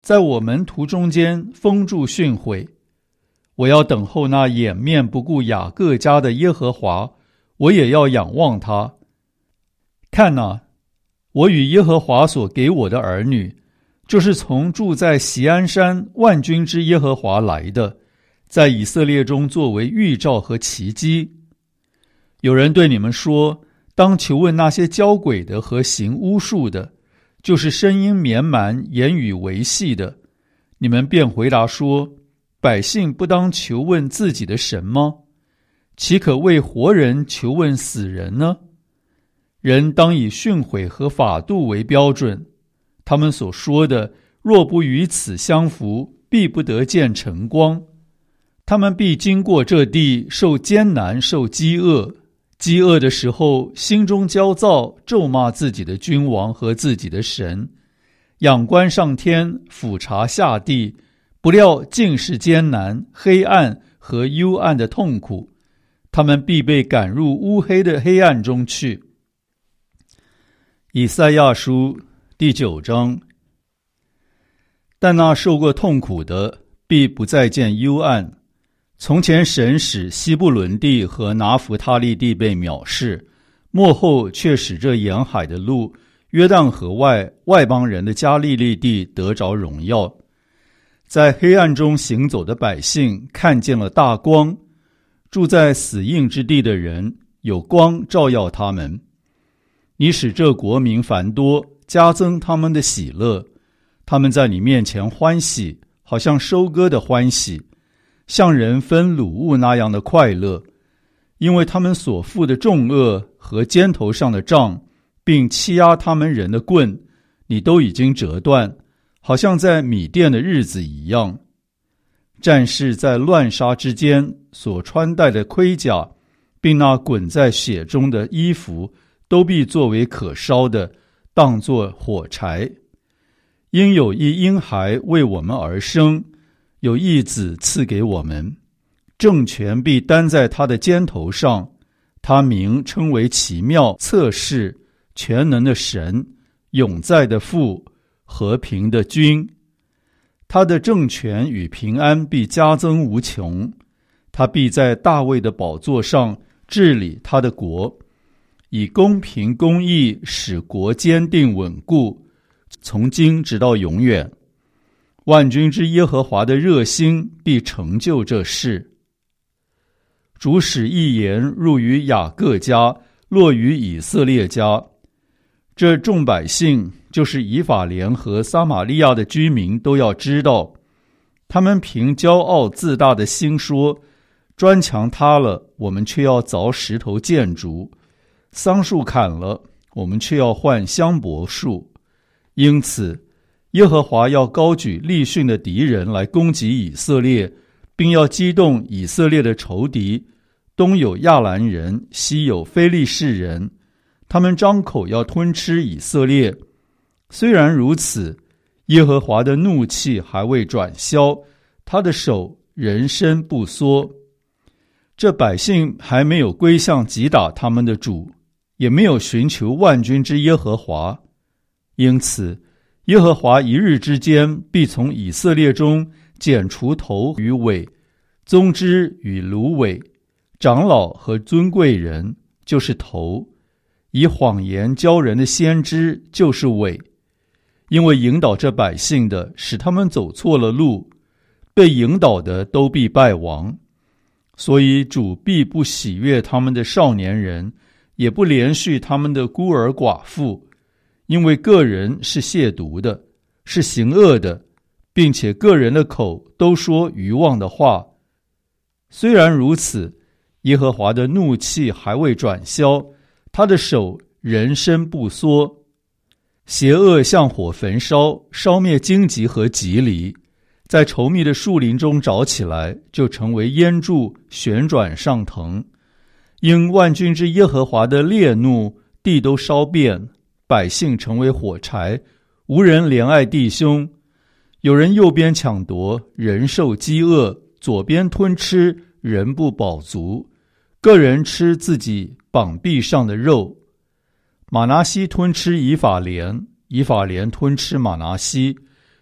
在我门徒中间封住训诲。我要等候那掩面不顾雅各家的耶和华，我也要仰望他。看哪，我与耶和华所给我的儿女，就是从住在锡安山万军之耶和华来的，在以色列中作为预兆和奇迹。有人对你们说，当求问那些交鬼的和行巫术的，就是声音绵蛮言语维系的。你们便回答说，百姓不当求问自己的神吗？岂可为活人求问死人呢？人当以训诲和法度为标准，他们所说的若不与此相符，必不得见晨光。他们必经过这地，受艰难，受饥饿。饥饿的时候，心中焦躁，咒骂自己的君王和自己的神，仰观上天，俯察下地，不料尽是艰难、黑暗和幽暗的痛苦。他们必被赶入乌黑的黑暗中去。以赛亚书第9章。但那受过痛苦的，必不再见幽暗。从前神使西布伦地和拿弗他利地被藐视，末后却使这沿海的路，约旦河外邦人的加利利地得着荣耀。在黑暗中行走的百姓看见了大光，住在死荫之地的人有光照耀他们。你使这国民繁多，加增他们的喜乐，他们在你面前欢喜，好像收割的欢喜，像人分掳物那样的快乐。因为他们所负的重恶和肩头上的杖，并欺压他们人的棍，你都已经折断，好像在米甸的日子一样。战士在乱杀之间所穿戴的盔甲，并那滚在血中的衣服，都必作为可烧的，当作火柴。因有一婴孩为我们而生，有一子赐给我们，政权必担在他的肩头上，他名称为奇妙、策士、全能的神、永在的父、和平的君。他的政权与平安必加增无穷，他必在大卫的宝座上治理他的国，以公平公义使国坚定稳固，从今直到永远。万军之耶和华的热心必成就这事。主使一言入于雅各家，落于以色列家。这众百姓，就是以法莲和撒玛利亚的居民，都要知道，他们凭骄傲自大的心说，砖墙塌了，我们却要凿石头建筑；桑树砍了，我们却要换香柏树。因此耶和华要高举利汛的敌人来攻击以色列，并要激动以色列的仇敌。东有亚兰人，西有非利士人，他们张口要吞吃以色列。虽然如此，耶和华的怒气还未转消，他的手仍伸不缩。这百姓还没有归向击打他们的主，也没有寻求万军之耶和华。因此耶和华一日之间必从以色列中剪除头与尾，棕枝与芦苇，长老和尊贵人就是头，以谎言教人的先知就是尾。因为引导这百姓的使他们走错了路，被引导的都必败亡。所以主必不喜悦他们的少年人，也不连续他们的孤儿寡妇，因为个人是亵渎的，是行恶的，并且个人的口都说愚妄的话。虽然如此，耶和华的怒气还未转消，他的手仍伸不缩。邪恶像火焚烧，烧灭荆棘和棘藜，在稠密的树林中着起来，就成为烟柱，旋转上腾。因万军之耶和华的烈怒，地都烧遍，百姓成为火柴，无人怜爱弟兄。有人右边抢夺，人受饥饿；左边吞吃，人不饱足。个人吃自己膀臂上的肉。马拿西吞吃以法莲，以法莲吞吃马拿西，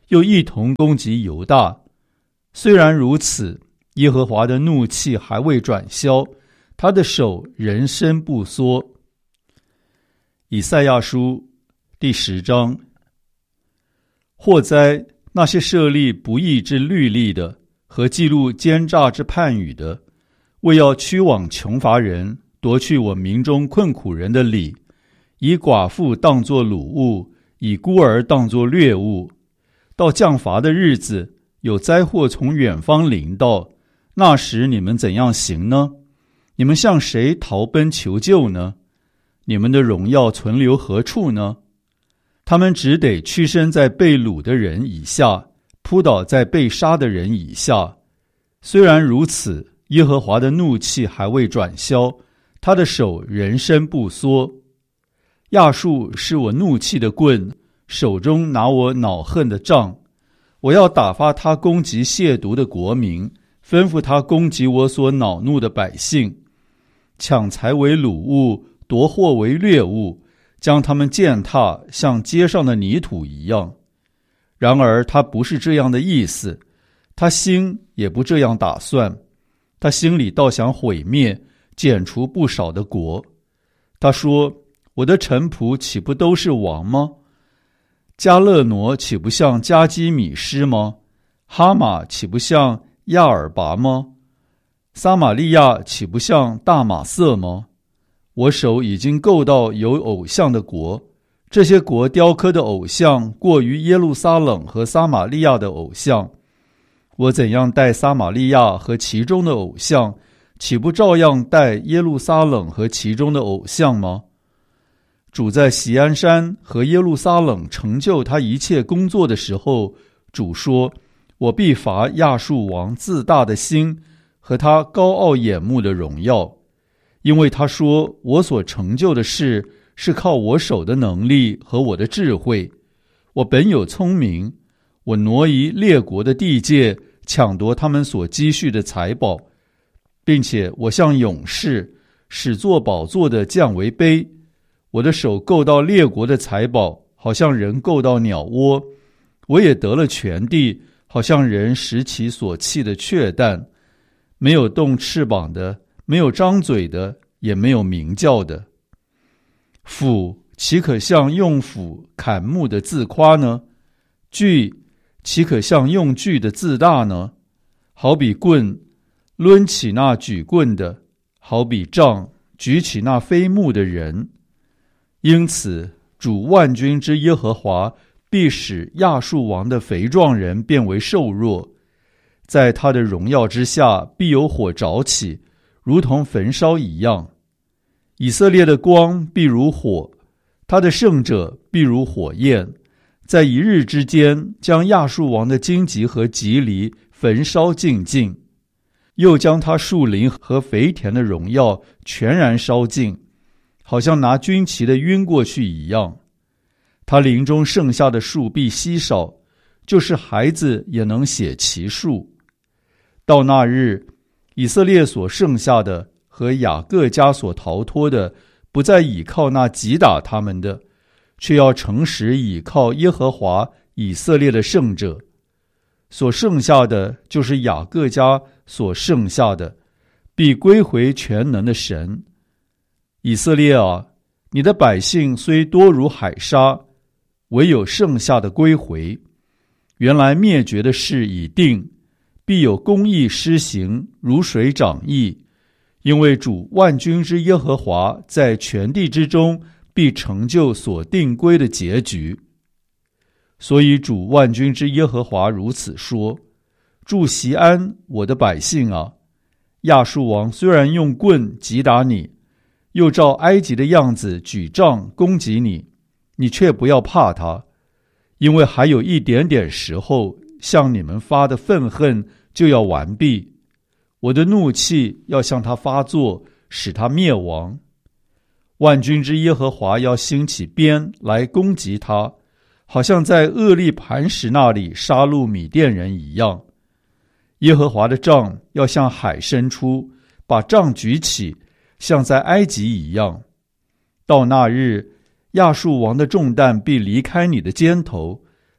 又一同攻击犹大。虽然如此，耶和华的怒气还未转消，他的手仍伸不缩。以赛亚书第10章。祸哉，那些设立不义之律例的，和记录奸诈之判语的，为要驱往穷乏人，夺去我民中困苦人的理，以寡妇当作掳物，以孤儿当作掠物。到降罚的日子，有灾祸从远方临到，那时你们怎样行呢？你们向谁逃奔求救呢？你们的荣耀存留何处呢？他们只得屈身在被掳的人以下，扑倒在被杀的人以下。虽然如此，耶和华的怒气还未转消，他的手仍伸不缩。亚述是我怒气的棍，手中拿我恼恨的杖。我要打发他攻击亵渎的国民，吩咐他攻击我所恼怒的百姓，抢财为掳物，夺货为掠物，将他们践踏，像街上的泥土一样。然而他不是这样的意思，他心也不这样打算，他心里倒想毁灭，剪除不少的国。他说，我的臣仆岂不都是王吗？加勒挪岂不像加基米施吗？哈马岂不像亚尔拔吗？撒玛利亚岂不像大马色吗？我手已经够到有偶像的国，这些国雕刻的偶像过于耶路撒冷和撒玛利亚的偶像。我怎样待撒玛利亚和其中的偶像，岂不照样待耶路撒冷和其中的偶像吗？主在锡安山和耶路撒冷成就他一切工作的时候，主说，我必罚亚述王自大的心和他高傲眼目的荣耀，因为他说，我所成就的事是靠我手的能力和我的智慧。我本有聪明，我挪移列国的地界，抢夺他们所积蓄的财宝，并且我像勇士，使坐宝座的降为卑。我的手够到列国的财宝，好像人够到鸟窝。我也得了全地，好像人拾起所弃的雀蛋。没有动翅膀的，没有张嘴的，也没有鸣叫的。斧岂可向用斧砍木的自夸呢？锯岂可向用锯的自大呢？好比棍抡起那举棍的，好比杖举起那飞木的人。因此，主万军之耶和华必使亚述王的肥壮人变为瘦弱，在他的荣耀之下必有火着起，如同焚烧一样。以色列的光必如火，他的圣者必如火焰，在一日之间将亚述王的荆棘和棘藜焚烧尽尽，又将他树林和肥田的荣耀全然烧尽，好像拿军旗的晕过去一样。他林中剩下的树必稀少，就是孩子也能写其数。到那日，以色列所剩下的和雅各家所逃脱的，不再倚靠那击打他们的，却要诚实倚靠耶和华以色列的圣者。所剩下的就是雅各家所剩下的，必归回全能的神。以色列啊，你的百姓虽多如海沙，唯有剩下的归回。原来灭绝的事已定，必有公义施行，如水涨溢。因为主万军之耶和华在全地之中必成就所定规的结局。所以主万军之耶和华如此说：住锡安，我的百姓啊，亚述王虽然用棍击打你，又照埃及的样子举杖攻击你，你却不要怕他，因为还有一点点时候，向你们发的愤恨就要完毕。我的怒气要向他发作，使他灭亡。万军之耶和华要兴起鞭来攻击他，好像在厄利磐石那里杀戮米甸人一样。耶和华的杖要向海伸出，把杖举起，像在埃及一样。到那日，亚述王的重担必离开你的肩头，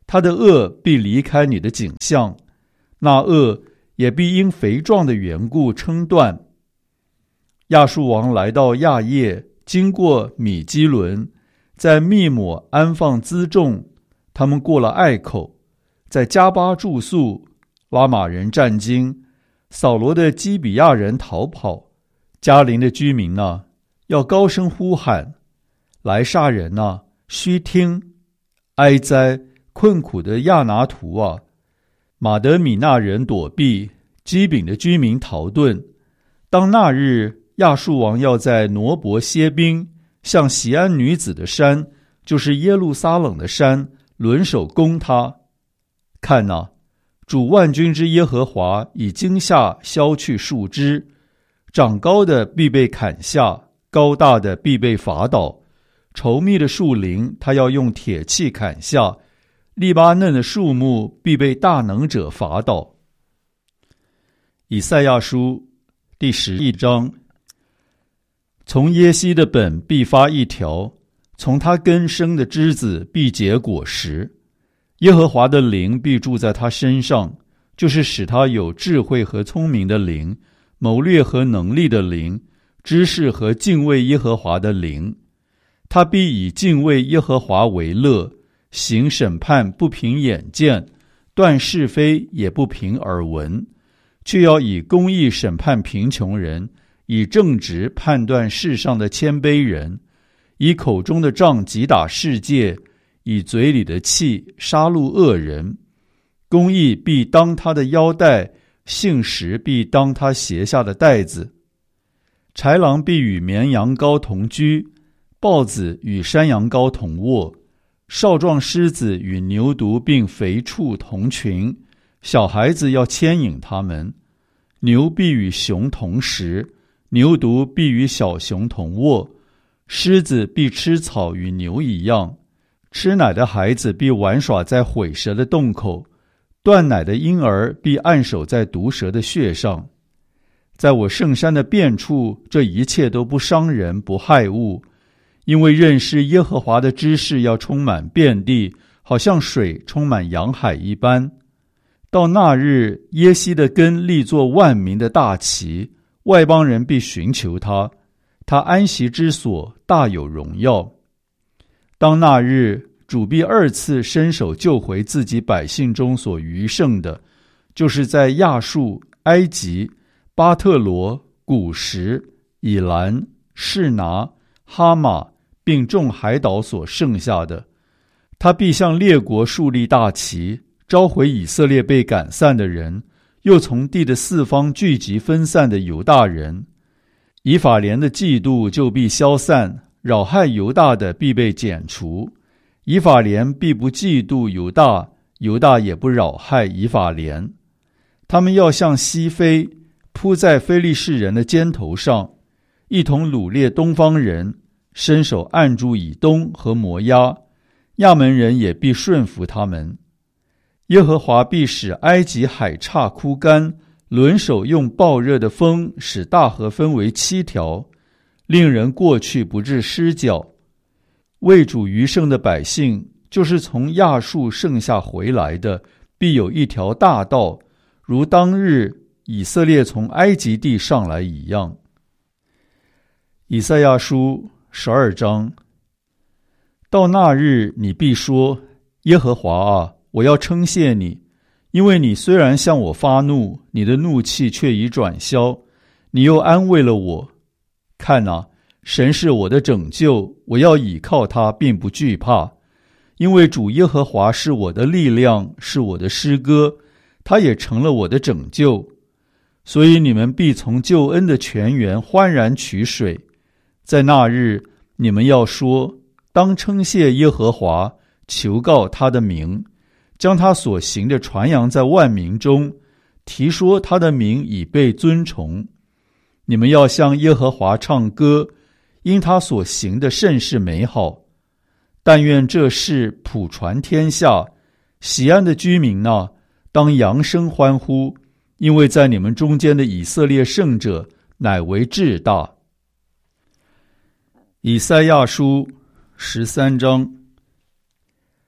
他的恶必离开你的景象，那恶也必因肥壮的缘故称断。亚述王来到亚叶，经过米基伦，在密抹安放辎重，他们过了隘口，在加巴住宿，拉玛人战惊，扫罗的基比亚人逃跑，加林的居民呢，要高声呼喊，来杀人啊，须听！哀哉，困苦的亚拿图啊！马德米纳人躲避，基丙的居民逃遁。当那日，亚述王要在挪伯歇兵，向锡安女子的山，就是耶路撒冷的山，轮手攻他。看哪，主万军之耶和华以惊吓削去树枝，长高的必被砍下，高大的必被伐倒。稠密的树林，他要用铁器砍下；利巴嫩的树木必被大能者伐倒。以赛亚书第11章。从耶西的本必发一条，从他根生的枝子必结果实。耶和华的灵必住在他身上，就是使他有智慧和聪明的灵，谋略和能力的灵，知识和敬畏耶和华的灵。他必以敬畏耶和华为乐，行审判不凭眼见，断是非也不凭耳闻，却要以公义审判贫穷人，以正直判断世上的谦卑人，以口中的杖击打世界，以嘴里的气杀戮恶人。公义必当他的腰带，信实必当他鞋下的带子。豺狼必与绵羊羔同居，豹子与山羊羔同卧，少壮狮子与牛犊并肥畜同群，小孩子要牵引他们。牛必与熊同食，牛犊必与小熊同卧，狮子必吃草与牛一样，吃奶的孩子必玩耍在毁蛇的洞口，断奶的婴儿必按手在毒蛇的穴上。在我圣山的遍处，这一切都不伤人不害物，因为认识耶和华的知识要充满遍地，好像水充满洋海一般。到那日，耶西的根立作万民的大旗，外邦人必寻求他，他安息之所大有荣耀。当那日，主必二次伸手救回自己百姓中所余剩的，就是在亚述、埃及、巴特罗、古实、以兰、示拿、哈马并众海岛所剩下的。他必向列国树立大旗，召回以色列被赶散的人，又从地的四方聚集分散的犹大人。以法莲的嫉妒就必消散，扰害犹大的必被剪除。以法莲必不嫉妒犹大，犹大也不扰害以法莲。他们要向西飞，扑在非利士人的肩头上，一同掳掠东方人，伸手按住以东和摩押，亚门人也必顺服他们。耶和华必使埃及海岔枯干，轮手用暴热的风使大河分为7条，令人过去不致失脚。为主余剩的百姓，就是从亚述剩下回来的，必有一条大道，如当日以色列从埃及地上来一样。以赛亚书12章。到那日，你必说：耶和华啊，我要称谢你，因为你虽然向我发怒，你的怒气却已转消，你又安慰了我。看啊，神是我的拯救，我要倚靠他，并不惧怕。因为主耶和华是我的力量，是我的诗歌，他也成了我的拯救。所以你们必从救恩的泉源欢然取水。在那日，你们要说：当称谢耶和华，求告他的名，将他所行的传扬在万民中，提说他的名已被尊崇。你们要向耶和华唱歌，因他所行的甚是美好。但愿这事普传天下，喜安的居民啊，当扬声欢呼，因为在你们中间的以色列圣者乃为至大。以赛亚书13章。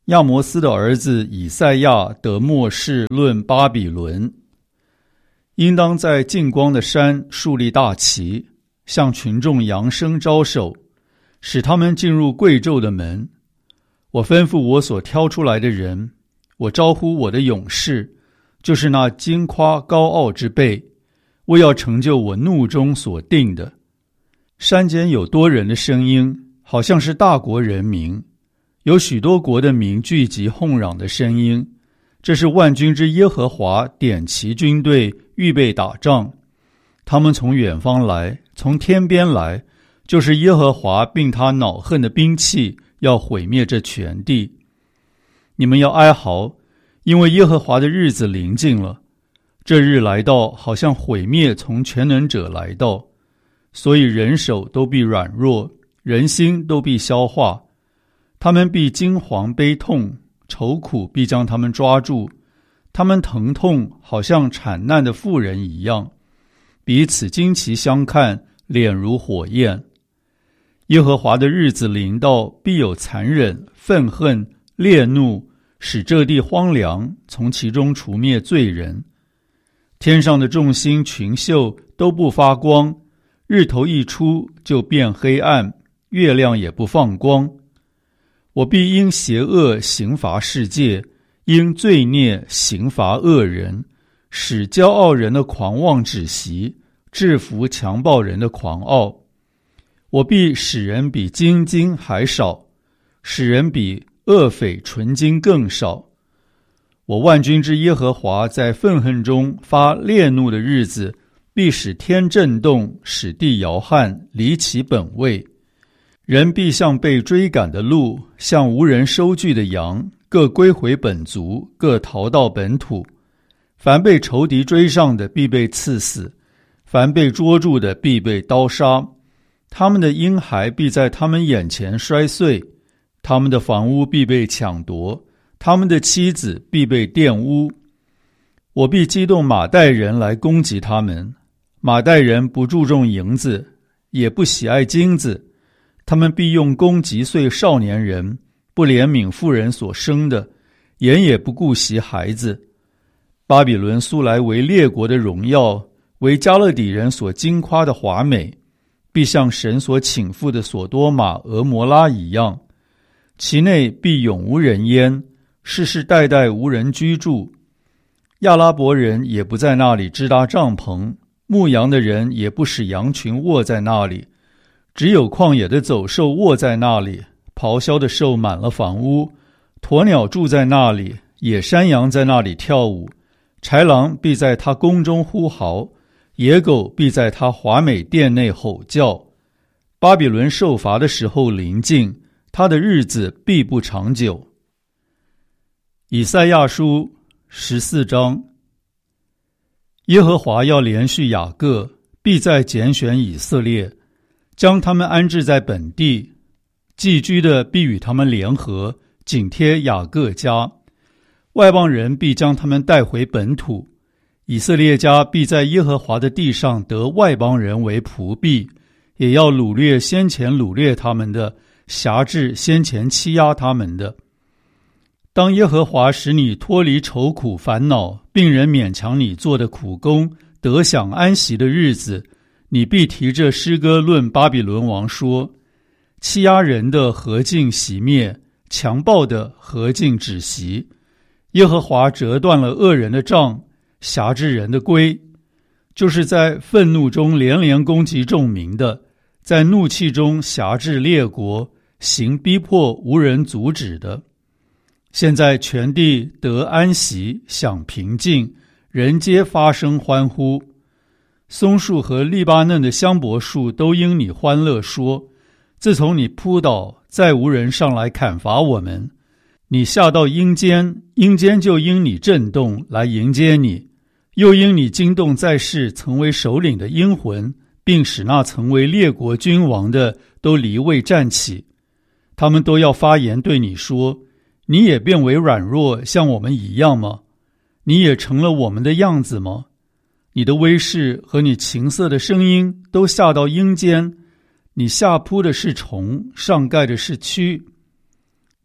亚摩斯的儿子以赛亚得默示论巴比伦，应当在近光的山树立大旗，向群众扬声招手，使他们进入贵胄的门。我吩咐我所挑出来的人，我招呼我的勇士，就是那矜夸高傲之辈，为要成就我怒中所定的。山间有多人的声音，好像是大国人民，有许多国的民聚集哄嚷的声音，这是万军之耶和华点齐军队，预备打仗。他们从远方来，从天边来，就是耶和华并他恼恨的兵器，要毁灭这全地。你们要哀嚎，因为耶和华的日子临近了。这日来到，好像毁灭从全能者来到，所以人手都必软弱，人心都必消化。他们必惊惶悲痛，愁苦必将他们抓住。他们疼痛，好像产难的妇人一样，彼此惊奇相看，脸如火焰。耶和华的日子临到，必有残忍、愤恨、烈怒，使这地荒凉，从其中除灭罪人。天上的众星群宿都不发光，日头一出就变黑暗，月亮也不放光。我必因邪恶刑罚世界，因罪孽刑罚恶人，使骄傲人的狂妄止息，制服强暴人的狂傲。我必使人比金金还少，使人比恶匪纯金更少。我万军之耶和华在愤恨中发烈怒的日子，必使天震动，使地摇撼，离其本位。人必像被追赶的鹿，像无人收据的羊，各归回本族，各逃到本土。凡被仇敌追上的，必被刺死；凡被捉住的，必被刀杀。他们的婴孩必在他们眼前摔碎，他们的房屋必被抢夺，他们的妻子必被玷污。我必激动马代人来攻击他们。马代人不注重银子，也不喜爱金子，他们必用弓击碎少年人，不怜悯妇人所生的，眼也不顾惜孩子。巴比伦素来为列国的荣耀，为加勒底人所矜夸的华美，必像神所倾覆的所多玛、俄摩拉一样，其内必永无人烟，世世代代无人居住。亚拉伯人也不在那里支搭帐篷，牧羊的人也不使羊群卧在那里，只有旷野的走兽卧在那里，咆哮的兽满了房屋，鸵鸟住在那里，野山羊在那里跳舞，豺狼必在他宫中呼嚎，野狗必在他华美殿内吼叫。巴比伦受罚的时候临近，他的日子必不长久。以赛亚书14章。耶和华要连续雅各，必再拣选以色列，将他们安置在本地，寄居的必与他们联合，紧贴雅各家。外邦人必将他们带回本土，以色列家必在耶和华的地上得外邦人为仆婢，也要掳掠先前掳掠他们的，辖制先前欺压他们的。当耶和华使你脱离愁苦烦恼，并人勉强你做的苦工，得享安息的日子，你必提着诗歌论巴比伦王说：欺压人的何竟熄灭，强暴的何竟止息。耶和华折断了恶人的杖，辖制人的规，就是在愤怒中连连攻击众民的，在怒气中辖制列国，行逼迫无人阻止的。现在全地得安息，享平静，人皆发声欢呼。松树和利巴嫩的香柏树都因你欢乐说：自从你扑倒，再无人上来砍伐我们。你下到阴间，阴间就因你震动来迎接你，又因你惊动在世曾为首领的阴魂，并使那曾为列国君王的都离位站起。他们都要发言对你说：你也变为软弱，像我们一样吗？你也成了我们的样子吗？你的威势和你琴瑟的声音都下到阴间，你下扑的是虫，上盖的是蛆。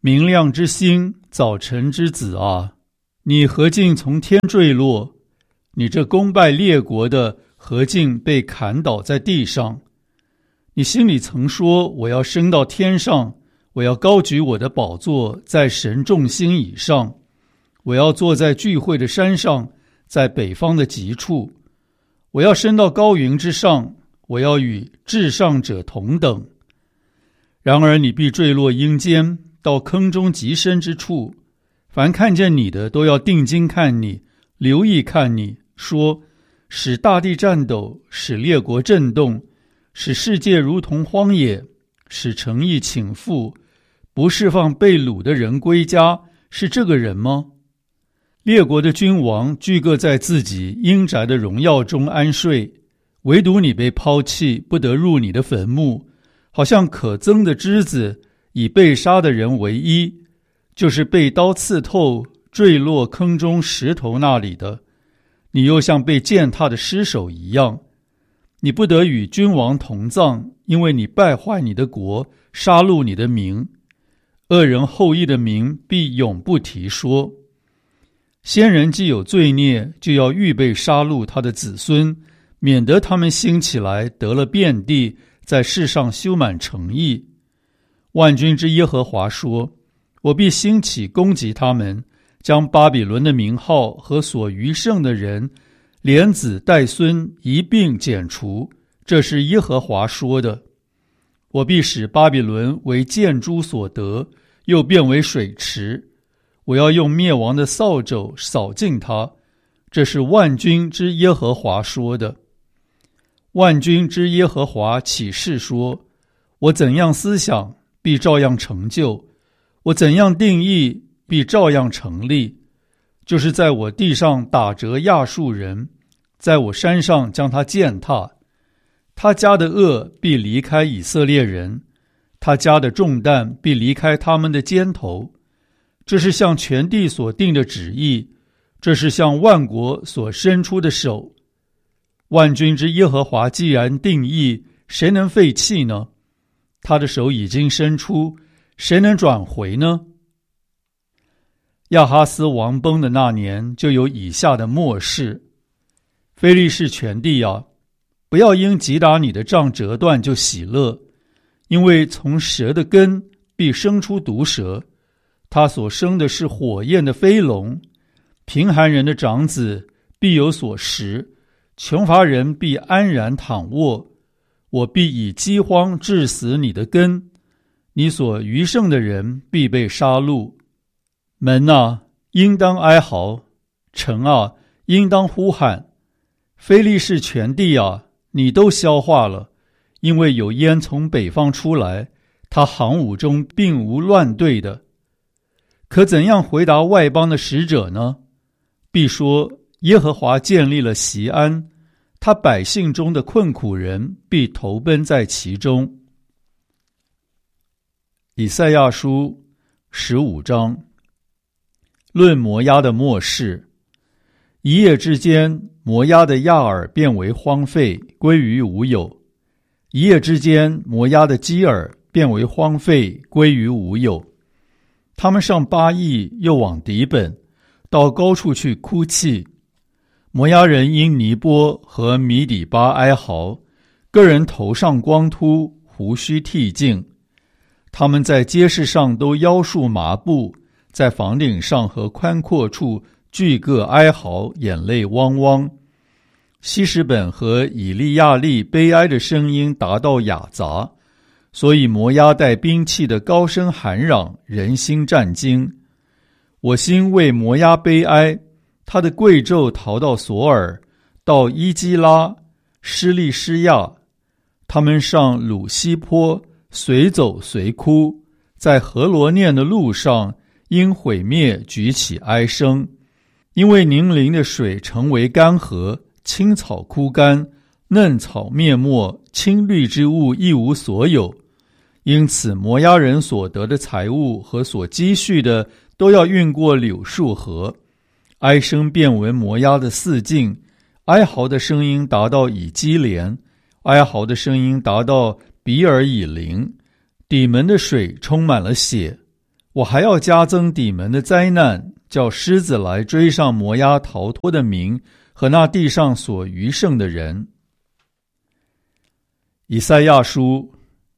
明亮之星，早晨之子啊，你何竟从天坠落？你这攻败列国的，何竟被砍倒在地上？你心里曾说，我要升到天上，我要高举我的宝座在神众星以上，我要坐在聚会的山上，在北方的极处，我要升到高云之上，我要与至上者同等。然而你必坠落阴间，到坑中极深之处，凡看见你的都要定睛看你，留意看你，说，使大地颤抖，使列国震动，使世界如同荒野，使诚意倾覆，不释放被掳的人归家，是这个人吗？列国的君王俱各在自己阴宅的荣耀中安睡，唯独你被抛弃，不得入你的坟墓，好像可憎的枝子，以被杀的人为衣，就是被刀刺透，坠落坑中石头那里的。你又像被践踏的尸首一样，你不得与君王同葬，因为你败坏你的国，杀戮你的民。恶人后裔的名必永不提说。先人既有罪孽，就要预备杀戮他的子孙，免得他们兴起来得了遍地，在世上修满城邑。万军之耶和华说，我必兴起攻击他们，将巴比伦的名号和所余剩的人，连子带孙一并剪除，这是耶和华说的。我必使巴比伦为箭猪所得，又变为水池，我要用灭亡的扫帚扫尽它，这是万军之耶和华说的。万军之耶和华起誓说，我怎样思想，必照样成就；我怎样定义，必照样成立。就是在我地上打折亚述人，在我山上将他践踏。他家的恶必离开以色列人，他家的重担必离开他们的肩头。这是向全地所定的旨意，这是向万国所伸出的手。万军之耶和华既然定义，谁能废弃呢？他的手已经伸出，谁能转回呢？亚哈斯王崩的那年，就有以下的末世。非利士全地啊，不要因击打你的杖折断就喜乐，因为从蛇的根必生出毒蛇，他所生的是火焰的飞龙。贫寒人的长子必有所食，穷乏人必安然躺卧。我必以饥荒致死你的根，你所余剩的人必被杀戮。门啊，应当哀嚎；城啊，应当呼喊。非利士全地啊，你都消化了，因为有烟从北方出来，他行伍中并无乱队的。可怎样回答外邦的使者呢？必说，耶和华建立了锡安，他百姓中的困苦人必投奔在其中。以赛亚书15章，论摩押的末世。一夜之间，摩押的亚尔变为荒废，归于无有；一夜之间，摩押的基尔变为荒废，归于无有。他们上巴益，又往底本，到高处去哭泣。摩押人因尼波和米底巴哀嚎，个人头上光秃，胡须剃净。他们在街市上都腰束麻布，在房顶上和宽阔处俱各哀嚎，眼泪汪汪。希实本和以利亚利悲哀的声音达到雅杂，所以摩押带兵器的高声喊嚷，人心战惊。我心为摩押悲哀，他的贵胄逃到索尔，到伊基拉、施利施亚。他们上鲁西坡，随走随哭，在何罗念的路上，因毁灭举起哀声。因为宁陵的水成为干涸，青草枯干，嫩草灭没，青绿之物一无所有。因此摩押人所得的财物和所积蓄的，都要运过柳树河。哀声遍闻摩押的四境，哀嚎的声音达到以基连，哀嚎的声音达到比尔以林。底门的水充满了血。 我还要加增底门的灾难，叫狮子来追上摩押逃脱的民和那地上所余剩的人。以赛亚书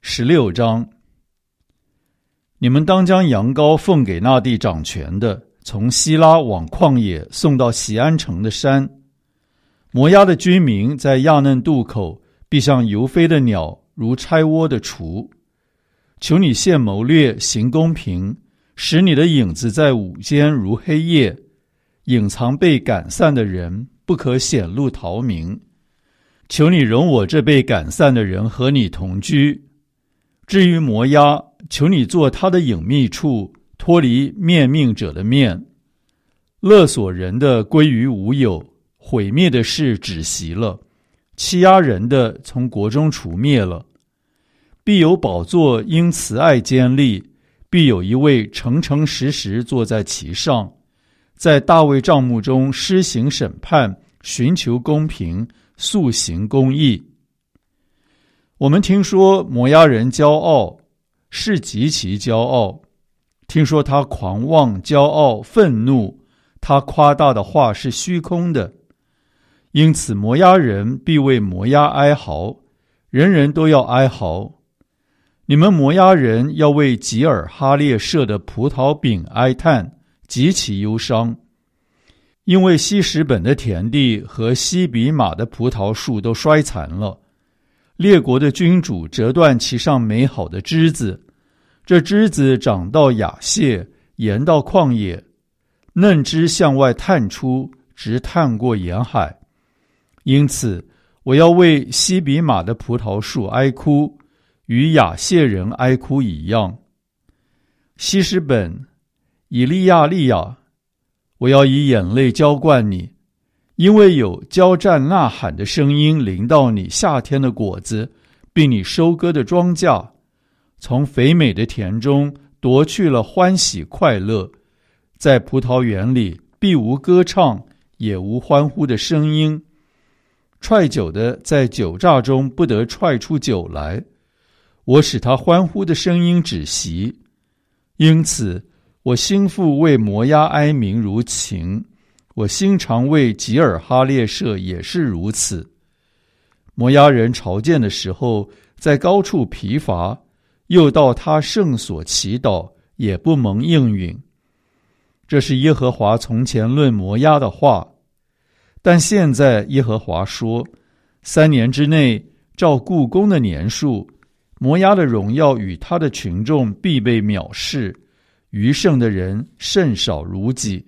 16章。你们当将羊羔奉给那地掌权的，从希拉往旷野送到锡安城的山。摩押的居民在亚嫩渡口，必像游飞的鸟，如拆窝的雏。求你现谋略，行公平，使你的影子在午间如黑夜，隐藏被赶散的人，不可显露逃明。求你容我这被赶散的人和你同居。至于摩押，求你做他的隐秘处，脱离面命者的面。勒索人的归于无有，毁灭的事止息了，欺压人的从国中除灭了。必有宝座因慈爱坚立，必有一位诚诚实实坐在其上，在大卫帐幕中施行审判，寻求公平，速行公义。我们听说摩押人骄傲，是极其骄傲。听说他狂妄、骄傲、愤怒，他夸大的话是虚空的。因此摩押人必为摩押哀嚎，人人都要哀嚎。你们摩押人要为吉尔哈列舍的葡萄饼哀叹，极其忧伤。因为希实本的田地和西比玛的葡萄树都衰残了，列国的君主折断其上美好的枝子，这枝子长到亚谢，延到旷野，嫩枝向外探出，直探过沿海。因此我要为西比玛的葡萄树哀哭，与亚谢人哀哭一样。希实本、以利亚利亚，我要以眼泪浇灌你，因为有交战呐喊的声音临到你夏天的果子，并你收割的庄稼，从肥美的田中夺去了欢喜快乐，在葡萄园里必无歌唱，也无欢呼的声音。踹酒的在酒榨中不得踹出酒来，我使他欢呼的声音止息。因此我心腹为摩押哀鸣如情，我心肠为吉尔哈列舍也是如此。摩押人朝见的时候，在高处疲乏，又到他圣所祈祷，也不蒙应允。这是耶和华从前论摩押的话。但现在耶和华说，3年之内，照故宫的年数，摩押的荣耀与他的群众必被藐视，余剩的人甚少如己。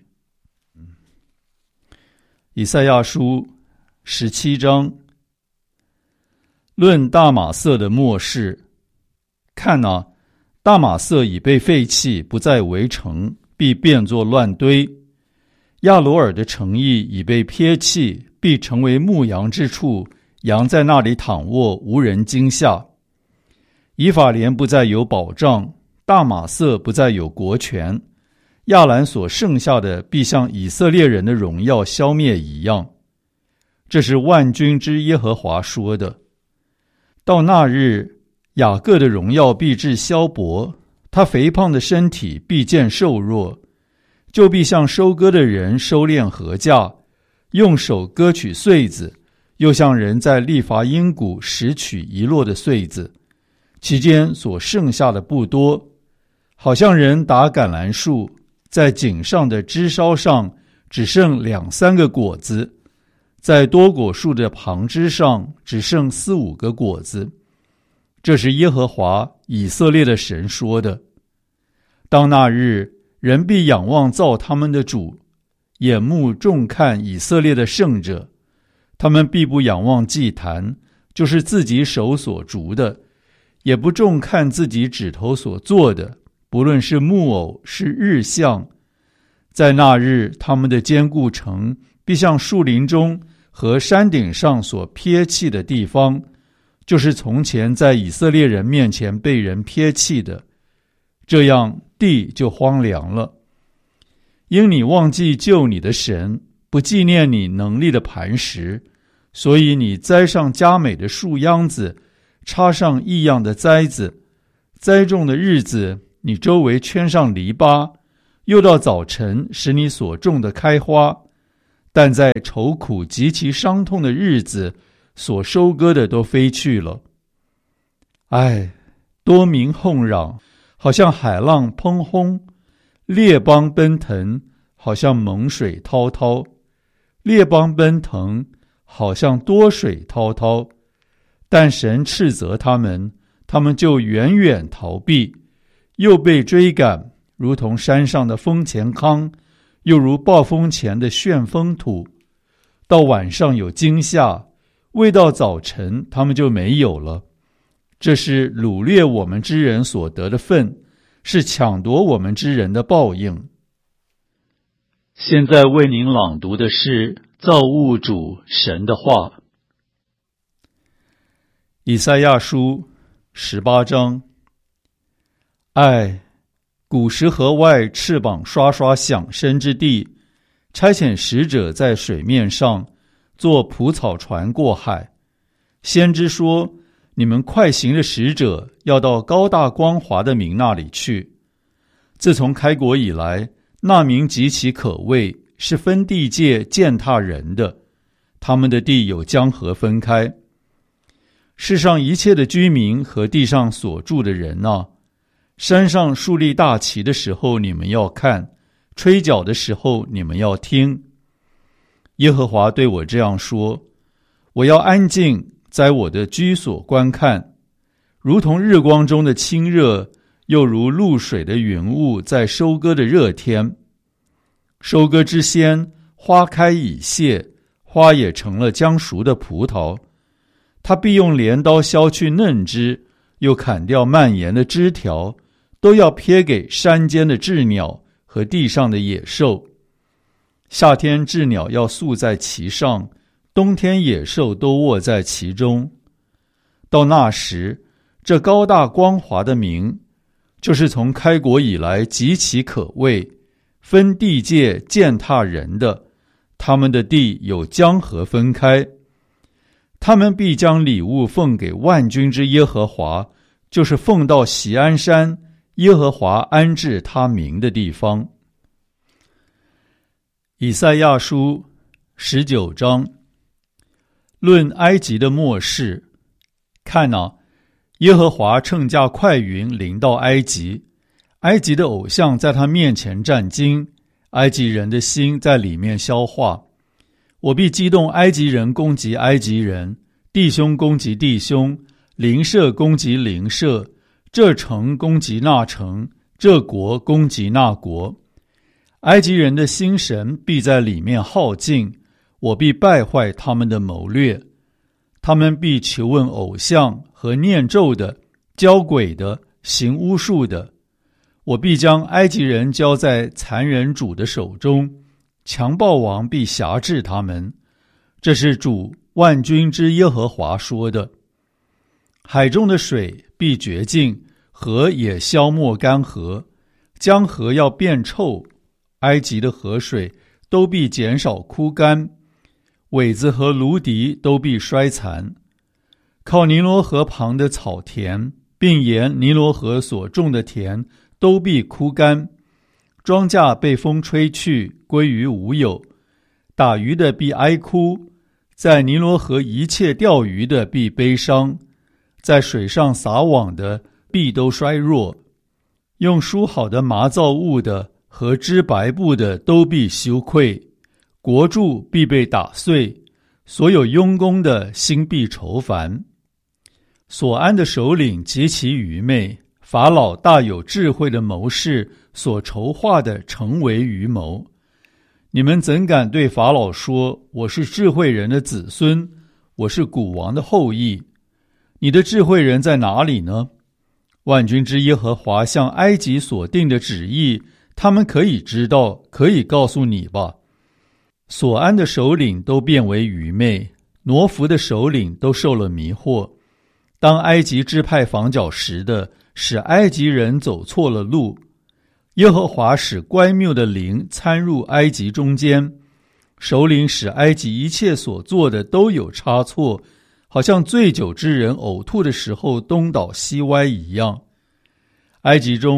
以赛亚书17章。论大马色的末世。看啊，大马色已被废弃，不再为城，必变作乱堆。亚罗尔的城邑已被撇弃，必成为牧羊之处，羊在那里躺卧，无人惊吓。以法莲不再有保障，大马色不再有国权，亚兰所剩下的必像以色列人的荣耀消灭一样。这是万军之耶和华说的。到那日，雅各的荣耀必至消薄，他肥胖的身体必见瘦弱，就必像收割的人收敛禾稼，用手割取穗子，又像人在利乏音谷拾取遗落的穗子，其间所剩下的不多，好像人打橄榄树，在井上的枝梢上只剩2-3个果子，在多果树的旁枝上只剩4-5个果子。这是耶和华以色列的神说的。当那日，人必仰望造他们的主，眼目重看以色列的圣者。他们必不仰望祭坛，就是自己手所筑的，也不重看自己指头所做的，不论是木偶是日像。在那日，他们的坚固城必像树林中和山顶上所撇弃的地方，就是从前在以色列人面前被人撇弃的，这样地就荒凉了。因你忘记救你的神，不纪念你能力的磐石，所以你栽上佳美的树秧子，插上异样的栽子，栽种的日子你周围圈上篱笆，又到早晨使你所种的开花，但在愁苦极其伤痛的日子，所收割的都飞去了。唉，多民哄嚷，好像海浪砰轰；列邦奔腾，好像猛水滔滔；列邦奔腾，好像多水滔滔。但神斥责他们，他们就远远逃避，又被追赶，如同山上的风前糠，又如暴风前的旋风土。到晚上有惊吓，未到早晨他们就没有了。这是掳掠我们之人所得的份，是抢夺我们之人的报应。现在为您朗读的是造物主神的话。以赛亚书18章。唉，古时河外翅膀刷刷响声之地，差遣使者在水面上，坐蒲草船过海。先知说，你们快行的使者要到高大光华的民那里去。自从开国以来，那民极其可畏，是分地界践踏人的，他们的地有江河分开。世上一切的居民和地上所住的人啊，山上树立大旗的时候你们要看，吹角的时候你们要听。耶和华对我这样说，我要安静在我的居所观看，如同日光中的清热，又如露水的云雾在收割的热天。收割之先，花开已谢，花也成了将熟的葡萄。他必用镰刀削去嫩枝，又砍掉蔓延的枝条，都要撇给山间的鸷鸟和地上的野兽。夏天鸷鸟要宿在其上，冬天野兽都卧在其中。到那时，这高大光华的民，就是从开国以来极其可畏，分地界践踏人的，他们的地有江河分开。他们必将礼物奉给万军之耶和华，就是奉到锡安山，耶和华安置他名的地方。以赛亚书19章。论埃及的末世，看啊，耶和华乘驾快云临到埃及，埃及的偶像在他面前战惊，埃及人的心在里面消化。我必激动埃及人攻击埃及人，弟兄攻击弟兄，邻舍攻击邻舍，这城攻击那城，这国攻击那国。埃及人的心神必在里面耗尽，我必败坏他们的谋略。他们必求问偶像和念咒的，教鬼的，行巫术的。我必将埃及人交在残忍主的手中，强暴王必辖制他们。这是主万军之耶和华说的。海中的水必绝尽，河也消没干涸，江河要变臭，埃及的河水都必减少枯干，苇子和芦荻都必衰残。靠尼罗河旁的草田，并沿尼罗河所种的田都必枯干，庄稼被风吹去，归于无有。打鱼的必哀哭，在尼罗河一切钓鱼的必悲伤，在水上撒网的必都衰弱。用梳好的麻造物的和织白布的都必羞愧，国柱必被打碎，所有佣工的心必愁烦。所安的首领极其愚昧，法老大有智慧的谋士所筹划的成为愚谋。你们怎敢对法老说，我是智慧人的子孙，我是古王的后裔？你的智慧人在哪里呢？万军之耶和华向埃及所定的旨意，他们可以知道，可以告诉你吧。所安的首领都变为愚昧，挪服的首领都受了迷惑。当埃及支派防角石的，使埃及人走错了路。耶和华使乖谬的灵参入埃及中间，首领使埃及一切所做的都有差错，好像醉酒之人呕吐的时候东倒西歪一样。埃及中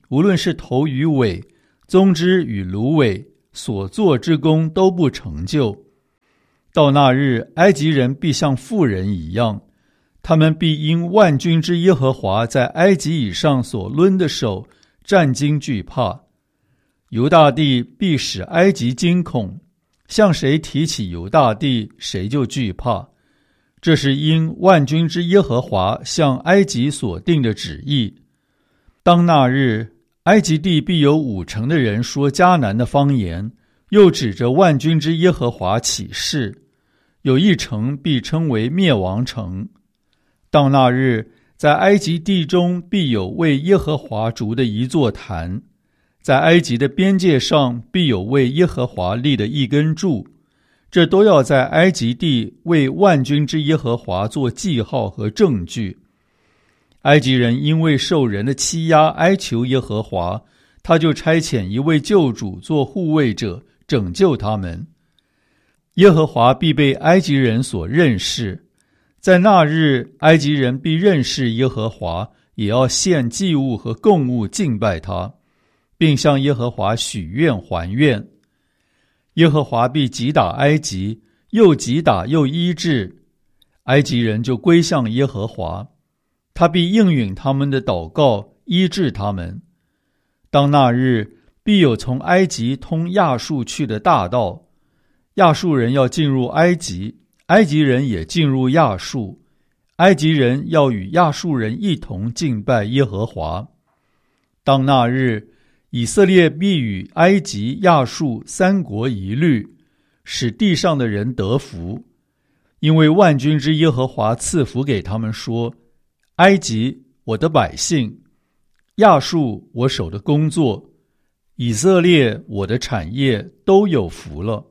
无论是头与尾，宗之与芦苇，所做之功都不成就。到那日，埃及人必像妇人一样，他们必因万军之耶和华在埃及以上所抡的手战惊惧怕。犹大地必使埃及惊恐，向谁提起犹大地，谁就惧怕。这是因万军之耶和华向埃及所定的旨意。当那日，埃及地必有50%的人说迦南的方言，又指着万军之耶和华起誓。有一城必称为灭亡城。当那日，在埃及地中必有为耶和华筑的一座坛，在埃及的边界上必有为耶和华立的一根柱，这都要在埃及地为万军之耶和华做记号和证据。埃及人因为受人的欺压哀求耶和华，他就差遣一位救主做护卫者，拯救他们。耶和华必被埃及人所认识，在那日，埃及人必认识耶和华，也要献祭物和供物敬拜他，并向耶和华许愿还愿。耶和华必击打埃及，又击打又医治，埃及人就归向耶和华，他必应允他们的祷告，医治他们。当那日，必有从埃及通亚述去的大道，亚述人要进入埃及，埃及人也进入亚述，埃及人要与亚述人一同敬拜耶和华。当那日，以色列必与埃及、亚述3国一律，使地上的人得福，因为万军之耶和华赐福给他们说：埃及，我的百姓；亚述，我手的工作；以色列，我的产业，都有福了。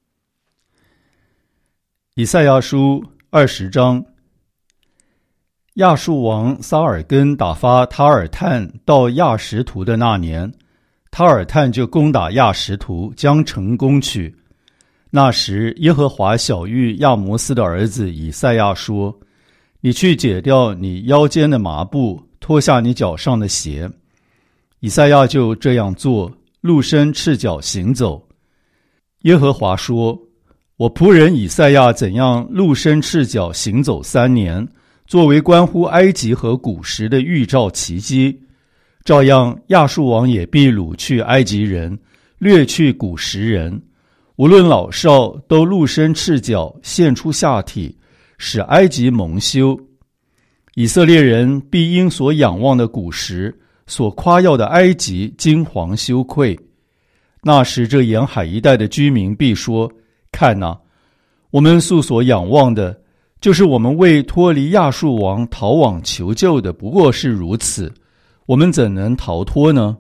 以赛亚书20章。亚述王撒尔根打发塔尔探到亚实图的那年，塔尔探就攻打亚实图，将城攻取。那时，耶和华晓谕亚摩斯的儿子以赛亚说：你去解掉你腰间的麻布，脱下你脚上的鞋。以赛亚就这样做，露身赤脚行走。耶和华说：我仆人以赛亚怎样露身赤脚行走3年，作为关乎埃及和古时的预兆奇迹，照样亚述王也必掳去埃及人，掠去古时人，无论老少，都露身赤脚，现出下体，使埃及蒙羞。以色列人必因所仰望的古时，所夸耀的埃及惊惶羞愧。那时，这沿海一带的居民必说：看哪，我们素所仰望的，就是我们为脱离亚述王逃往求救的，不过是如此，我们怎能逃脱呢？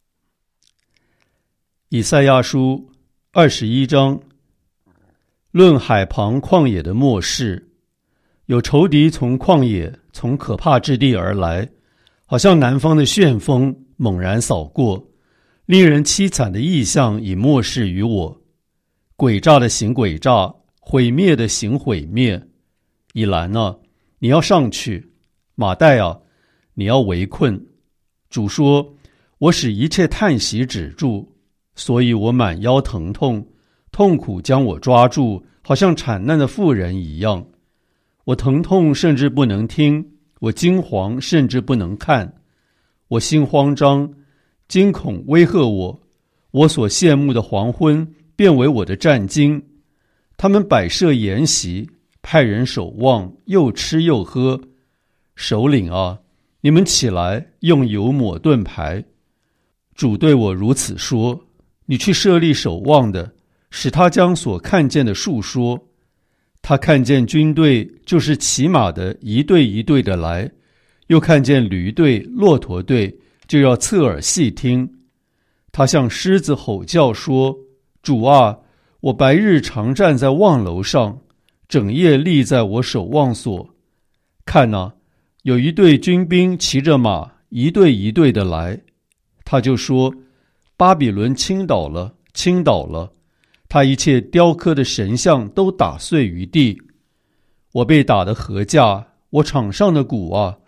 以赛亚书21章。论海旁旷野的末世，有仇敌从旷野，从可怕之地而来，好像南方的旋风猛然扫过，令人凄惨的异象已漠视于我。诡诈的行诡诈，毁灭的行毁灭。以兰啊，你要上去；马代啊，你要围困。主说：我使一切叹息止住，所以我满腰疼痛，痛苦将我抓住，好像产难的妇人一样。我疼痛甚至不能听，我惊惶甚至不能看。我心慌张，惊恐威吓我，我所羡慕的黄昏变为我的战惊。他们摆设筵席，派人守望，又吃又喝。首领啊，你们起来，用油抹盾牌。主对我如此说：你去设立守望的，使他将所看见的述说。他看见军队，就是骑马的，一队一队的来，又看见驴队、骆驼队，就要侧耳细听。他向狮子吼叫说：主啊，我白日常站在望楼上，整夜立在我守望所。看哪，有一队军兵骑着马，一队一队的来。他就说：巴比伦倾倒了，倾倒了，他一切雕刻的神像都打碎于地。我被打得何价，我场上的鼓啊，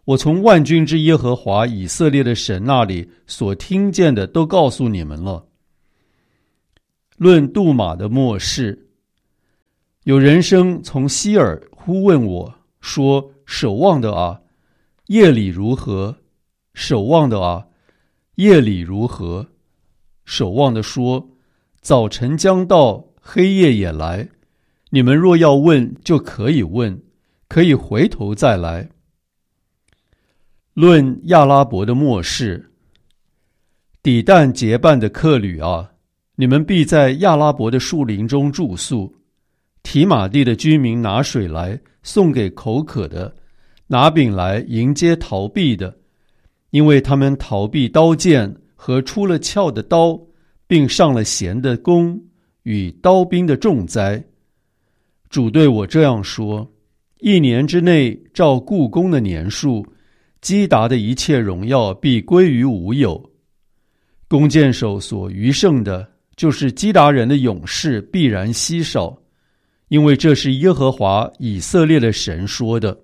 我从万军之耶和华以色列的神那里所听见的都告诉你们了。论杜马的末世，有人声从西尔呼问我说，守望的啊，夜里如何？守望的啊，夜里如何？守望的说，早晨将到，黑夜也来，你们若要问，就可以问，可以回头再来。论亚拉伯的末世，底但结伴的客旅啊，你们必在亚拉伯的树林中住宿。提马地的居民拿水来送给口渴的，拿饼来迎接逃避的，因为他们逃避刀剑和出了鞘的刀，并上了弦的弓与刀兵的重灾。主对我这样说：1年之内，照故宫的年数，基达的一切荣耀必归于无有。弓箭手所余剩的，就是基达人的勇士必然稀少，因为这是耶和华以色列的神说的。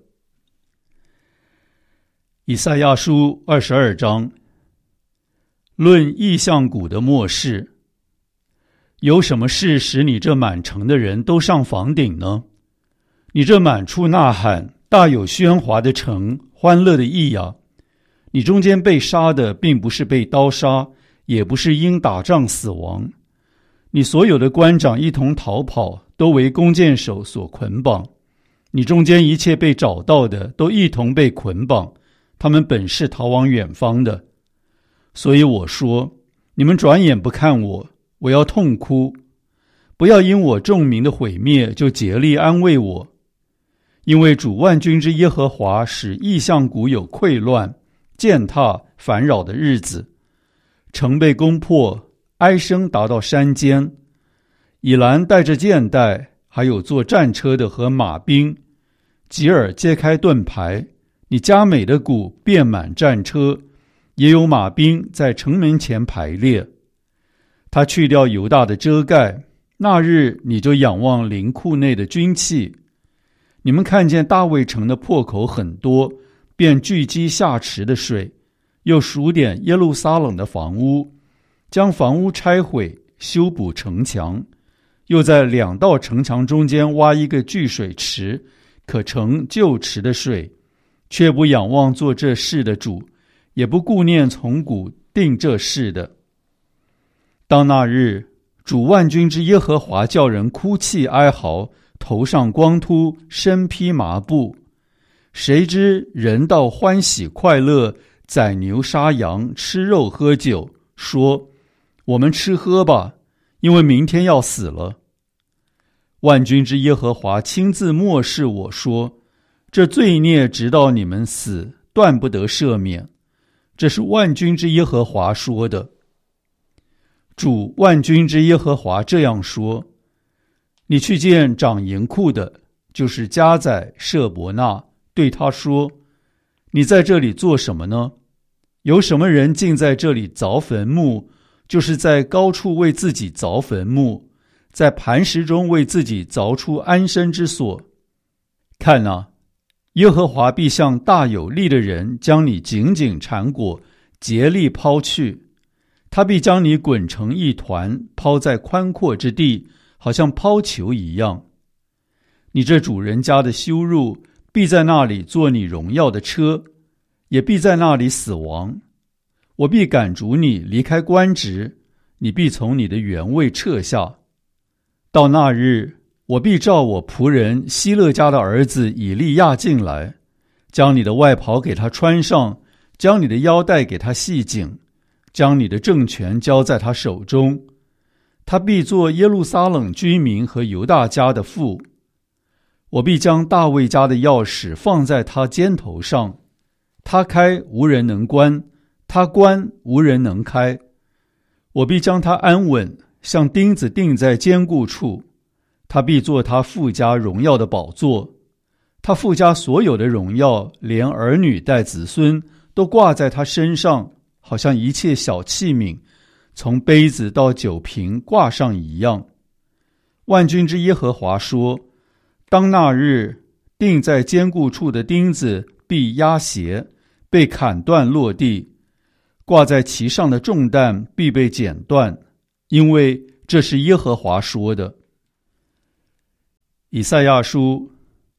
以赛亚书22章，论异象谷的末世。有什么事使你这满城的人都上房顶呢？你这满处呐喊、大有喧哗的城，欢乐的意啊！你中间被杀的，并不是被刀杀，也不是因打仗死亡。你所有的官长一同逃跑，都为弓箭手所捆绑。你中间一切被找到的，都一同被捆绑，他们本是逃往远方的。所以我说，你们转眼不看我，我要痛哭，不要因我众民的毁灭就竭力安慰我。因为主万军之耶和华使异象谷有溃乱、践踏、烦扰的日子，城被攻破，哀声达到山间。以兰带着箭袋，还有坐战车的和马兵。吉尔揭开盾牌，你佳美的谷遍满战车，也有马兵在城门前排列。他去掉犹大的遮盖，那日你就仰望灵库内的军器。你们看见大卫城的破口很多，便聚集下池的水，又数点耶路撒冷的房屋，将房屋拆毁，修补城墙，又在2道城墙中间挖一个聚水池，可盛旧池的水，却不仰望做这事的主，也不顾念从古定这事的。当那日，主万军之耶和华叫人哭泣哀嚎，头上光秃，身披麻布。谁知人道欢喜快乐，宰牛杀羊，吃肉喝酒，说：我们吃喝吧，因为明天要死了。万军之耶和华亲自默示我说：这罪孽直到你们死，断不得赦免。这是万军之耶和华说的。主万军之耶和华这样说：你去见掌营库的，就是加载舍伯纳，对他说：你在这里做什么呢？有什么人竟在这里凿坟墓，就是在高处为自己凿坟墓，在磐石中为自己凿出安身之所。看啊，耶和华必像大有力的人将你紧紧缠裹，竭力抛去。他必将你滚成一团，抛在宽阔之地，好像抛球一样。你这主人家的羞辱，必在那里做你荣耀的车，也必在那里死亡。我必赶逐你离开官职，你必从你的原位撤下。到那日，我必召我仆人希勒家的儿子以利亚进来，将你的外袍给他穿上，将你的腰带给他系紧，将你的政权交在他手中。他必做耶路撒冷居民和犹大家的父。我必将大卫家的钥匙放在他肩头上，他开无人能关，他关无人能开。我必将他安稳，像钉子钉在坚固处。他必做他父家荣耀的宝座。他父家所有的荣耀，连儿女带子孙，都挂在他身上，好像一切小器皿，从杯子到酒瓶挂上一样。万军之耶和华说：当那日，钉在坚固处的钉子必压斜，被砍断落地，挂在其上的重担必被剪断，因为这是耶和华说的。以赛亚书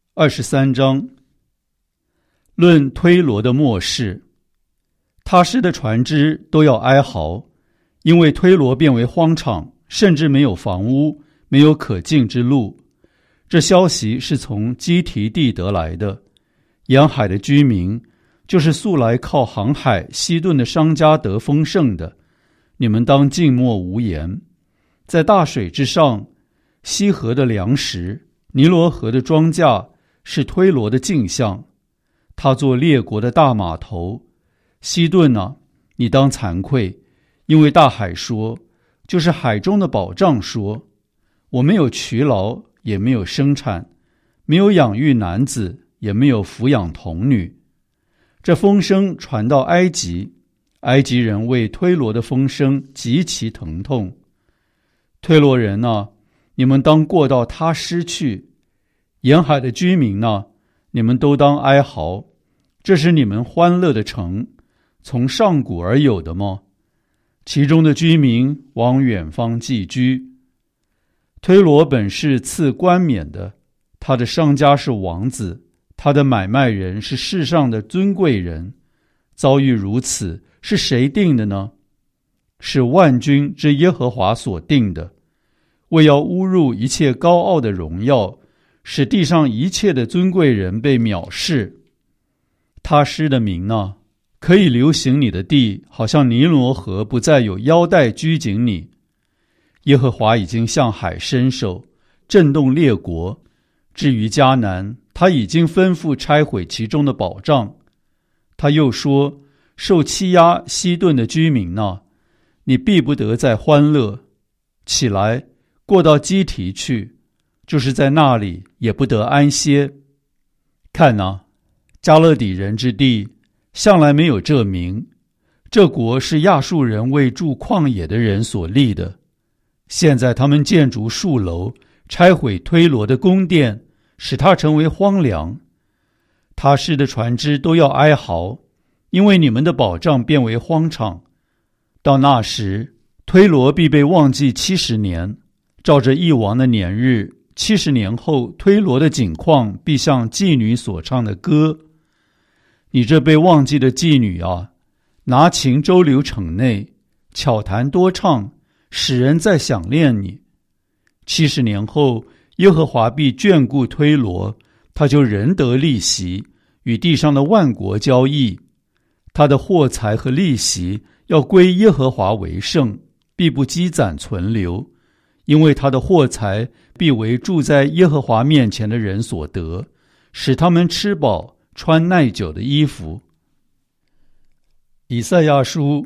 23章，论推罗的末世，他施的船只都要哀嚎，因为推罗变为荒场，甚至没有房屋，没有可进之路。这消息是从基提地得来的，沿海的居民，就是素来靠航海西顿的商家得丰盛的，你们当静默无言。在大水之上，西河的粮食，尼罗河的庄稼，是推罗的镜像。他做列国的大码头。西顿啊，你当惭愧，因为大海说，就是海中的宝藏说，我没有劬劳，也没有生产，没有养育男子，也没有抚养童女。这风声传到埃及，埃及人为推罗的风声极其疼痛。推罗人啊，你们当过到他施去；沿海的居民啊，你们都当哀嚎。这是你们欢乐的城，从上古而有的吗？其中的居民往远方寄居。推罗本是赐冠冕的，他的商家是王子，他的买卖人是世上的尊贵人。遭遇如此，是谁定的呢？是万军之耶和华所定的，为要侮辱一切高傲的荣耀，使地上一切的尊贵人被藐视。他施的名啊，可以流行你的地，好像尼罗河不再有腰带拘谨你。耶和华已经向海伸手，震动列国。至于迦南，他已经吩咐拆毁其中的宝藏。他又说，受欺压西顿的居民啊，你必不得再欢乐。起来，过到基提去，就是在那里也不得安歇。看啊，加勒底人之地向来没有这名，这国是亚述人为住旷野的人所立的。现在他们建筑树楼，拆毁推罗的宫殿，使它成为荒凉。他施的船只都要哀嚎，因为你们的宝藏变为荒场。到那时，推罗必被忘记70年，照着一王的年日，70年后，推罗的景况必像妓女所唱的歌。你这被忘记的妓女啊，拿琴周流城内，巧弹多唱，使人再想念你。70年后，耶和华必眷顾推罗，他就仍得利息，与地上的万国交易。他的货财和利息要归耶和华为圣，必不积攒存留，因为他的货财必为住在耶和华面前的人所得，使他们吃饱，穿耐久的衣服。以赛亚书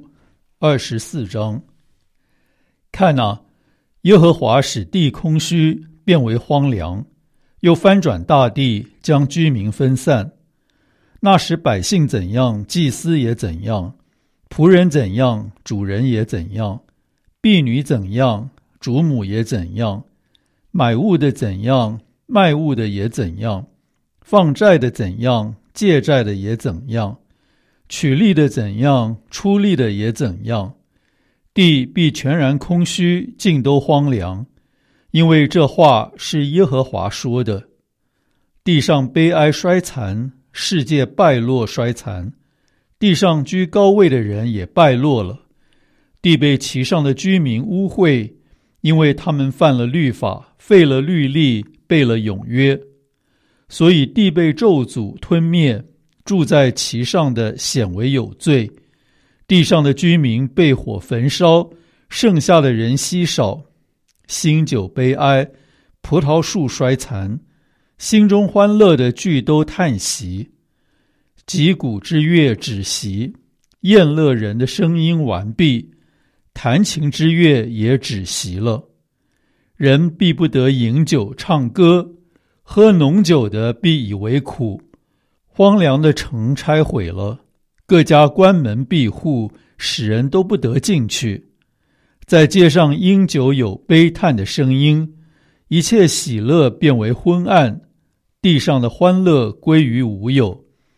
24章，看啊，耶和华使地空虚，变为荒凉，又翻转大地，将居民分散。那时百姓怎样，祭司也怎样；仆人怎样，主人也怎样；婢女怎样，主母也怎样；买物的怎样，卖物的也怎样；放债的怎样，借债的也怎样；取利的怎样，出利的也怎样。地必全然空虚，尽都荒凉，因为这话是耶和华说的。地上悲哀衰残，世界败落衰残，地上居高位的人也败落了。地被其上的居民污秽，因为他们犯了律法，废了律例，背了永约。所以地被咒诅吞灭，住在其上的显为有罪。地上的居民被火焚烧，剩下的人稀少。新酒悲哀，葡萄树衰残，心中欢乐的俱都叹息。击鼓之乐止息，宴乐人的声音完毕，弹琴之乐也止息了。人必不得饮酒唱歌，喝浓酒的必以为苦。荒凉的城拆毁了，各家关门闭户，使人都不得进去。在街上因酒有悲叹的声音，一切喜乐变为昏暗，地上的欢乐归于无有。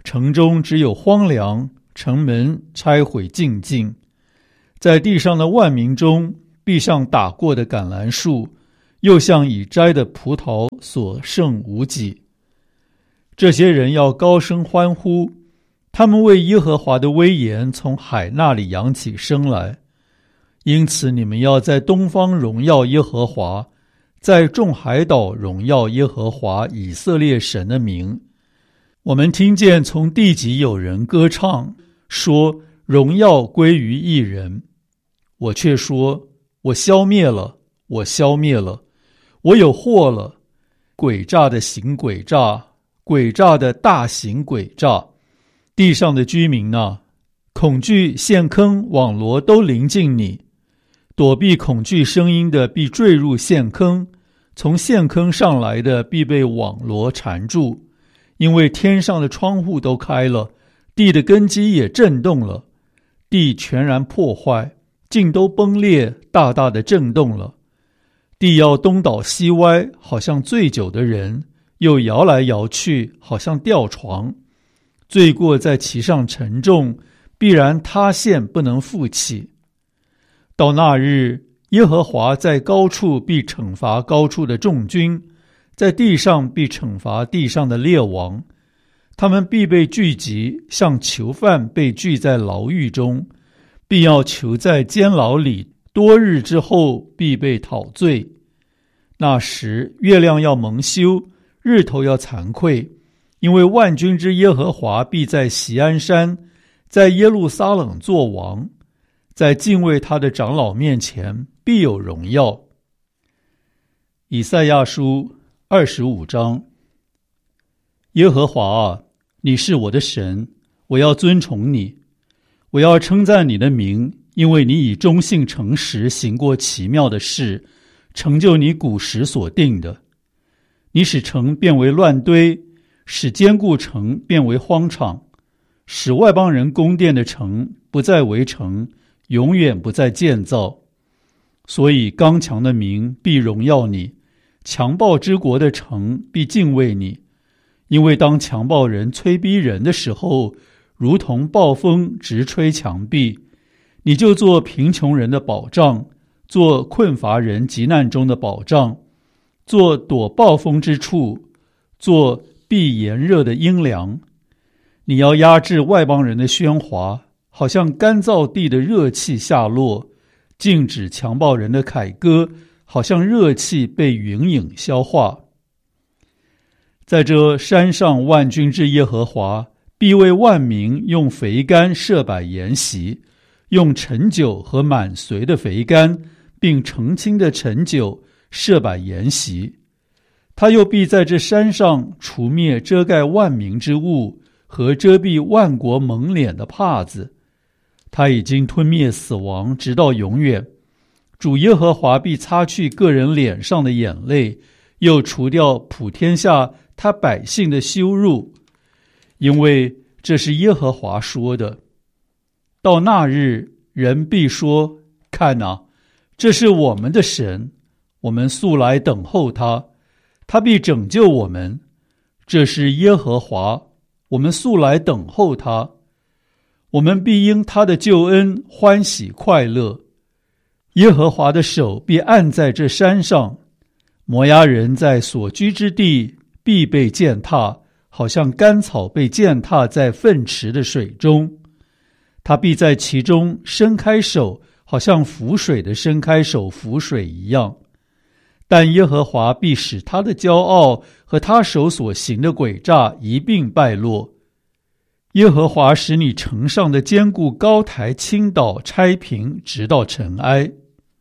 城中只有荒凉，城门拆毁尽尽。在地上的万民中，必像打过的橄榄树，又像已摘的葡萄，所剩无几。这些人要高声欢呼，他们为耶和华的威严从海那里扬起声来。因此你们要在东方荣耀耶和华，在众海岛荣耀耶和华以色列神的名。我们听见从地极有人歌唱，说荣耀归于一人。我却说，我消灭了，我消灭了，我有祸了，诡诈的行诡诈，诡诈的大行诡诈。地上的居民啊，恐惧陷坑网罗都临近你，躲避恐惧声音的必坠入陷坑，从陷坑上来的必被网罗缠住。因为天上的窗户都开了，地的根基也震动了，地全然破坏，尽都崩裂，大大的震动了。地要东倒西歪，好像醉酒的人，又摇来摇去，好像吊床。罪过在其上沉重，必然塌陷，不能复起。到那日，耶和华在高处必惩罚高处的众军，在地上必惩罚地上的列王。他们必被聚集，像囚犯被聚在牢狱中，必要囚在监牢里，多日之后必被讨罪。那时月亮要蒙羞，日头要惭愧，因为万军之耶和华必在锡安山，在耶路撒冷作王，在敬畏他的长老面前必有荣耀。以赛亚书25章。耶和华啊，你是我的神，我要尊崇你，我要称赞你的名，因为你以忠信诚实行过奇妙的事，成就你古时所定的。你使城变为乱堆，使坚固城变为荒场，使外邦人宫殿的城不再为城，永远不再建造。所以刚强的民必荣耀你，强暴之国的城必敬畏你。因为当强暴人催逼人的时候，如同暴风直吹墙壁，你就做贫穷人的保障，做困乏人急难中的保障，做躲暴风之处，做避炎热的阴凉。你要压制外邦人的喧哗，好像干燥地的热气下落，禁止强暴人的凯歌，好像热气被云影消化。在这山上万军之耶和华必为万民用肥甘设摆筵席，用陈酒和满髓的肥甘，并澄清的陈酒设摆筵席。他又必在这山上除灭遮盖万民之物和遮蔽万国蒙脸的帕子。他已经吞灭死亡，直到永远。主耶和华必擦去个人脸上的眼泪，又除掉普天下他百姓的羞辱，因为这是耶和华说的。到那日，人必说：看哪，这是我们的神，我们素来等候他，他必拯救我们。这是耶和华，我们素来等候他，我们必因他的救恩欢喜快乐。耶和华的手必按在这山上，摩押人在所居之地必被践踏，好像干草被践踏在粪池的水中。他必在其中伸开手，好像浮水的伸开手浮水一样。但耶和华必使他的骄傲和他手所行的诡诈一并败落。耶和华使你城上的坚固高台倾倒拆平，直到尘埃。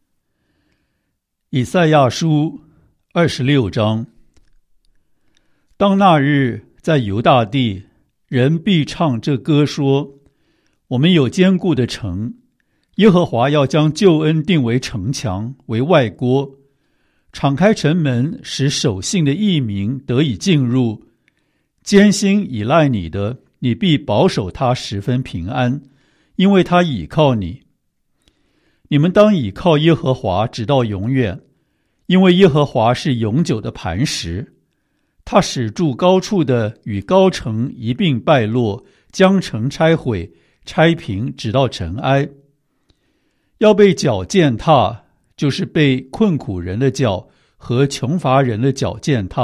以赛亚书26章。当那日，在犹大地，人必唱这歌说：我们有坚固的城，耶和华要将救恩定为城墙，为外郭，敞开城门，使守信的义民得以进入。艰辛倚赖你的，你必保守他十分平安，因为他倚靠你。你们当倚靠耶和华直到永远，因为耶和华是永久的磐石。 他使住高处的与高城一并败落，将城拆毁，拆平，直到尘埃。要被脚践踏，就是被困苦人的脚和穷乏人的脚践踏。